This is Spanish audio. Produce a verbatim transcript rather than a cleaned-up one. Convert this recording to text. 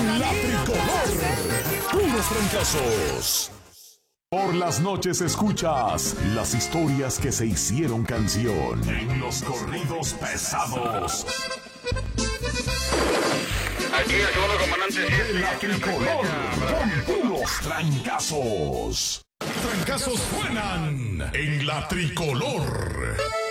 En la tricolor, puros trancazos. Por las noches escuchas las historias que se hicieron canción en los corridos pesados. Aquí el segundo comandante. De la tricolor, con puros trancazos. Trancazos suenan en la tricolor.